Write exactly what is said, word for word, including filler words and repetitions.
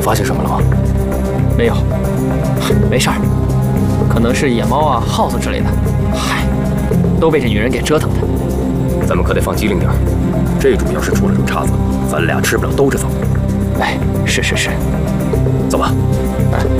发现什么了吗？ 没有，没事儿，可能是野猫啊、耗子之类的。嗨，都被这女人给折腾的。 咱们可得放机灵点，这主要是出了什么岔子，咱俩吃不了兜着走。 哎，是是是， 走吧。 哎。